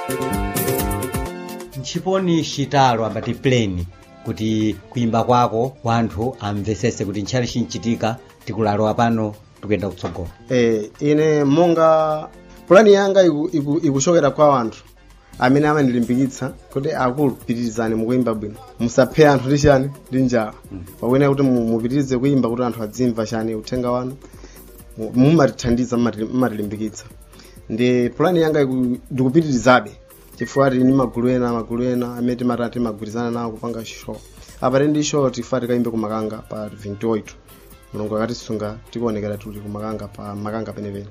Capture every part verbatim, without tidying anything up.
Nchiponi chitalo abati plane kuti kuimba kwako wanthu amvesese kuti nchali chinchitika tikulalowa pano tikuyenda kutsogolo. Eh ine monga plani yanga ikuchokera kwa wanthu amene amandilimbikitsa kuti akulu pitirizani mukuimba bwino musaphe anthu ndi chani ndi njala pakuyenera kuti mupitirize kuimba kuti anthu adzimva chani uthenga wanu mumatithandiza mmatilimbikitsa. Ndi plani yanga ndikupitirizabe chifukwa tili magulu ena magulu ena amene timatati magwirizana nawo kupanga show. Apa ndi show tifati kaimbe kumakanga pa twenty-eight mulungu akatisunga tikuonekera tuli kumakanga pa makanga penepene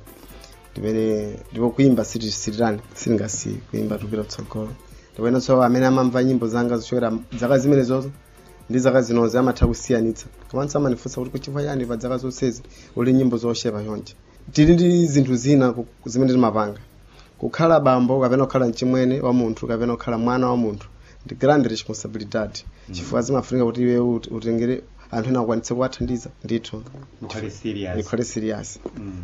ndimene ndipo kuimba siti sitirani singasi kuimba tupita kutsogolo. Ndipo so amene amamva nyimbo zanga zochokera zaka zimene zozo ndi zaka zinozi amatha kusiyanitsa kamanso amanifunsa kuti kuchifukwa chani pa zaka zonsezi uli nyimbo zoshepa chonje. Tili ndi zinthu zina zimene timapanga kukhala bambo kapena kukhala mchimwene wa munthu kapena kukhala mwana wa munthu ndi grand responsibility chifukwa zimafunika kuti iwe utengere anthu ena akwanitse kuwathandiza ndithu ndikhale serious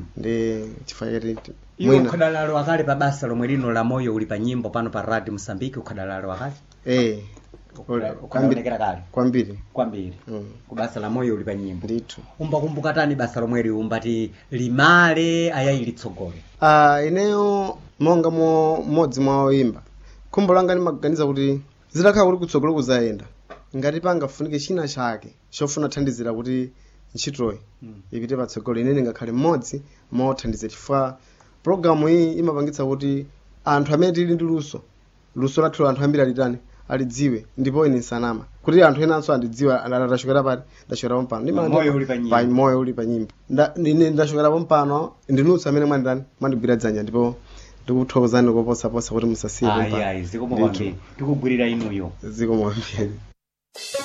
ndi chifukwa choti iwe ukhadalalo akale pa basa lomwe lino la moyo uli pa nyimbo pano pa Radio Mozambique ukhadalalo akale eh ukhadalekera kale kwambiri kwambiri ku basa la moyo uli pa nyimbo ndithu umbakumbuka tani basa lomwe li umbati limale ayayili tsogolo. Ah ineyo monga mo modzi mwa oimba khumbo langa limaganiza kuti zitakhala kuti kutsogolo kuzayenda ngati pangafunike china chake chofuna thandizira kuti ntchitoyi ipite patsogolo ine ngakhale mmodzi mothandiza chifukwa programu iyi imapangitsa kuti anthu amene tili ndi luso luso lathu anthu ambiri alitani alidziwe ndipo ine sanama kuti anthu enanso andidziwa atachokera pati ndachokera pompano ndi pa moyo uli pa nyimbo ine ndachokera pompano ndinutsa amene mwandani mwandigwira dzanja ndipo ndikuthokozani koposa posa kuti musasiye pompano. Ayi ayi zikomo kwambiri tikugwirira inuyo zikomo kwambiri.